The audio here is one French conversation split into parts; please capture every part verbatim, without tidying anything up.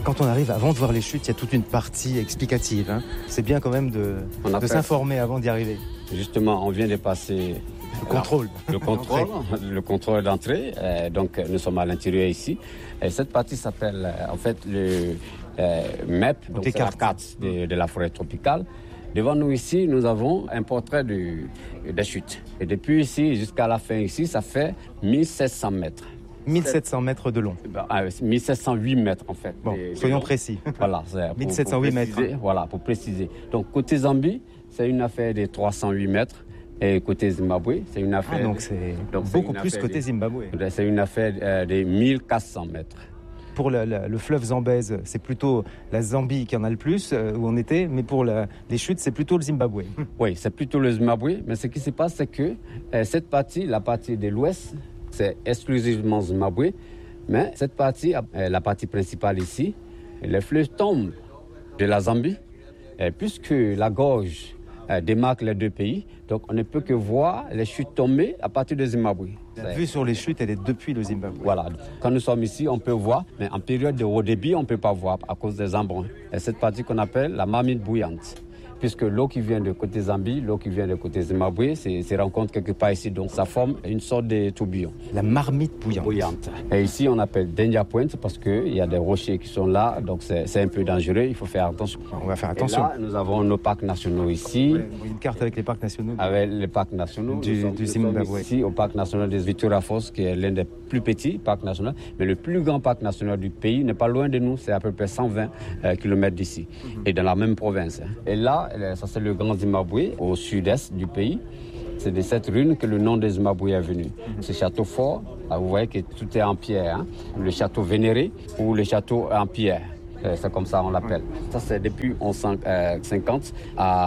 Quand on arrive, avant de voir les chutes, il y a toute une partie explicative. Hein. C'est bien quand même de, de s'informer avant d'y arriver. Justement, on vient de passer... Le contrôle. Le contrôle, le contrôle d'entrée. Euh, donc, nous sommes à l'intérieur ici. Et cette partie s'appelle, en fait, le euh, M E P, donc c'est la carte de, de la forêt tropicale. Devant nous ici, nous avons un portrait de, des chutes. Et depuis ici jusqu'à la fin ici, ça fait mille sept cents mètres. mille sept cents mètres de long. Ben, euh, mille sept cent huit mètres en fait. Bon, de, soyons de précis. Voilà, c'est mille sept cent huit mètres. Hein. Voilà, pour préciser. Donc côté Zambie, c'est une affaire de trois cent huit mètres. Et côté Zimbabwe, c'est une affaire... Ah, donc c'est donc beaucoup plus côté Zimbabwe. De, c'est une affaire euh, de mille quatre cents mètres. Pour le, le, le fleuve Zambèze, c'est plutôt la Zambie qui en a le plus, euh, où on était, mais pour la, les chutes, c'est plutôt le Zimbabwe. Oui, c'est plutôt le Zimbabwe, mais ce qui se passe, c'est que euh, cette partie, la partie de l'ouest, c'est exclusivement Zimbabwe, mais cette partie, euh, la partie principale ici, les fleuves tombent de la Zambie, euh, puisque la gorge euh, démarque les deux pays, donc on ne peut que voir les chutes tomber à partir de Zimbabwe. La vue sur les chutes, elle est depuis le Zimbabwe. Voilà. Quand nous sommes ici, on peut voir, mais en période de haut débit, on ne peut pas voir à cause des embruns. Et cette partie qu'on appelle la marmite bouillante. Puisque l'eau qui vient de côté Zambie, l'eau qui vient de côté Zimbabwe, se rencontre quelque part ici. Donc ça forme une sorte de tourbillon. La marmite bouillante. bouillante. Et ici, on appelle Danger Point parce qu'il y a des rochers qui sont là. Donc c'est un peu dangereux, il faut faire attention. On va faire attention. Et là, nous avons nos parcs nationaux ici. Ouais, une carte avec les parcs nationaux. Avec les parcs nationaux. Du, sommes, du Zimbabwe. Ici au parc national de Victoria Falls, qui est l'un des plus petits parcs nationaux. Mais le plus grand parc national du pays n'est pas loin de nous. C'est à peu près cent vingt euh, kilomètres d'ici. Mm-hmm. Et dans la même province. Et là, ça c'est le grand Zimbabwe, au sud-est du pays. C'est de cette rune que le nom de Zimbabwe est venu. Mm-hmm. Ce château fort, là, vous voyez que tout est en pierre. Hein? Le château vénéré ou le château en pierre. C'est comme ça on l'appelle. Ça, c'est depuis mille cent cinquante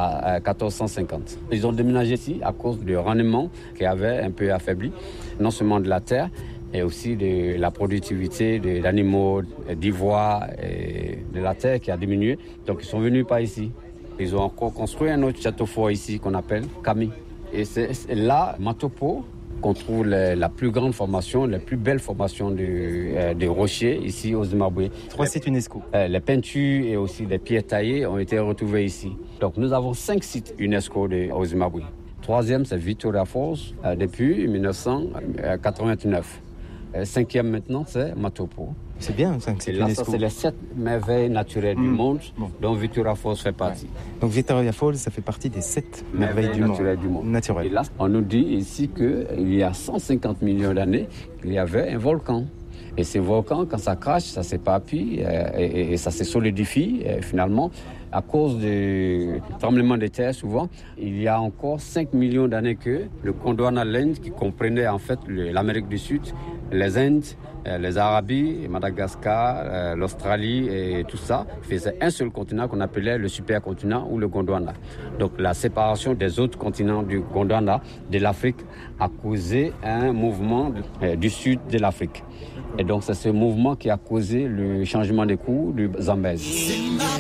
à quatorze cent cinquante. Ils ont déménagé ici à cause du rendement qui avait un peu affaibli, non seulement de la terre, et aussi de la productivité des animaux, d'ivoire et de la terre qui a diminué. Donc, ils sont venus par ici. Ils ont encore construit un autre château fort ici qu'on appelle Kami. Et c'est là, Matopo, qu'on trouve les, la plus grande formation, les plus belles formations de, euh, de rochers ici au Zimbabwe. Trois sites UNESCO. Euh, les peintures et aussi les pierres taillées ont été retrouvées ici. Donc nous avons cinq sites UNESCO de, au Zimbabwe. Troisième, c'est Victoria Falls euh, depuis mille neuf cent quatre-vingt-neuf. Euh, cinquième maintenant, c'est Matopo. C'est bien, cinq sites UNESCO. Ça, c'est les sept merveilles naturelles mmh. du monde, bon. dont Victoria Falls fait partie. Ouais. Donc Victoria Falls, ça fait partie des sept merveilles, merveilles du, monde. du monde. Naturel. Et là, on nous dit ici qu'il y a cent cinquante millions d'années, il y avait un volcan. Et ces volcans, quand ça crache, ça s'éparpille euh, et, et, et ça se solidifie. Et finalement, à cause du tremblement de terre, souvent, il y a encore cinq millions d'années que le Gondwana Land, qui comprenait en fait l'Amérique du Sud, les Indes, les Arabies, Madagascar, euh, l'Australie et tout ça, faisait un seul continent qu'on appelait le supercontinent ou le Gondwana. Donc la séparation des autres continents du Gondwana, de l'Afrique, a causé un mouvement de, euh, du sud de l'Afrique. Et donc c'est ce mouvement qui a causé le changement de cours du Zambèze.